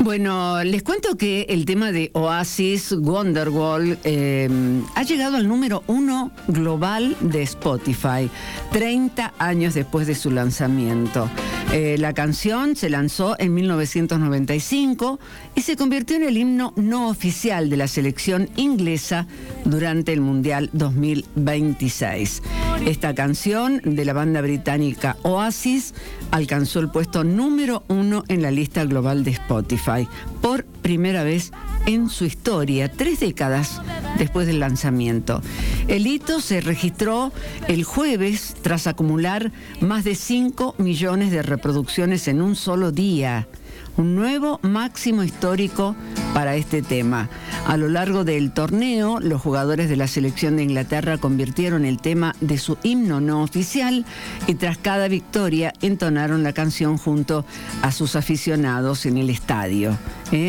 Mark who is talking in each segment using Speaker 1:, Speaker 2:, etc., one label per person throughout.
Speaker 1: Bueno, les cuento que el tema de Oasis, Wonderwall, ha llegado al número 1 global de Spotify, 30 años después de su lanzamiento. La canción se lanzó en 1995 y se convirtió en el himno no oficial de la selección inglesa durante el Mundial 2026. Esta canción de la banda británica Oasis alcanzó el puesto número 1 en la lista global de Spotify por primera vez en su historia, 3 décadas después del lanzamiento. El hito se registró el jueves tras acumular más de 5 millones de reproducciones en un solo día. Un nuevo máximo histórico para este tema. A lo largo del torneo, los jugadores de la selección de Inglaterra convirtieron el tema de su himno no oficial y tras cada victoria entonaron la canción junto a sus aficionados en el estadio.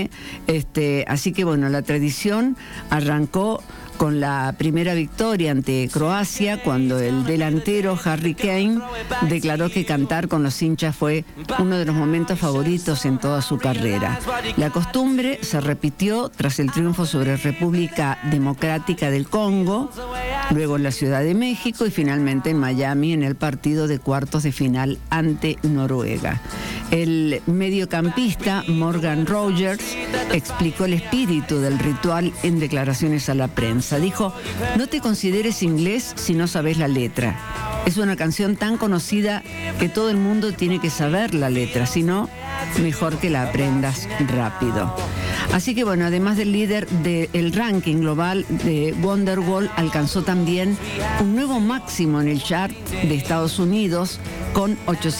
Speaker 1: Así que bueno, la tradición arrancó con la primera victoria ante Croacia, cuando el delantero Harry Kane declaró que cantar con los hinchas fue uno de los momentos favoritos en toda su carrera. La costumbre se repitió tras el triunfo sobre República Democrática del Congo, luego en la Ciudad de México y finalmente en Miami en el partido de cuartos de final ante Noruega. El mediocampista Morgan Rogers explicó el espíritu del ritual en declaraciones a la prensa. Dijo: "No te consideres inglés si no sabes la letra. Es una canción tan conocida que todo el mundo tiene que saber la letra, si no, mejor que la aprendas rápido". Así que bueno, además del líder del ranking global de Wonderwall, alcanzó también un nuevo máximo en el chart de Estados Unidos con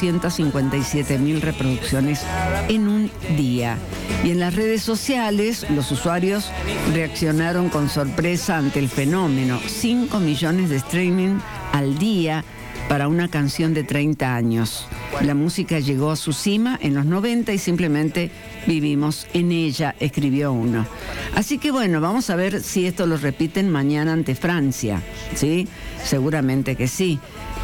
Speaker 1: 857.000 reproducciones en un día. Y en las redes sociales, los usuarios reaccionaron con sorpresa ante el fenómeno. 5 millones de streaming al día para una canción de 30 años. La música llegó a su cima en los 90 y simplemente vivimos en ella, escribió uno. Así que bueno, vamos a ver si esto lo repiten mañana ante Francia, ¿sí? Seguramente que sí.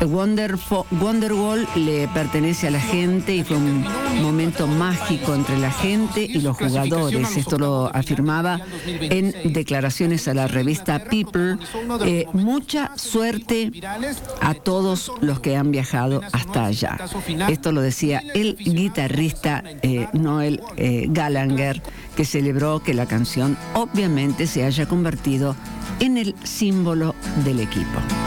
Speaker 1: Wonderwall le pertenece a la gente y fue un momento mágico entre la gente y los jugadores. Esto lo afirmaba en declaraciones a la revista People. Mucha suerte a todos los que han viajado hasta allá. Esto lo decía el guitarrista Noel Gallagher, que celebró que la canción obviamente se haya convertido en el símbolo del equipo.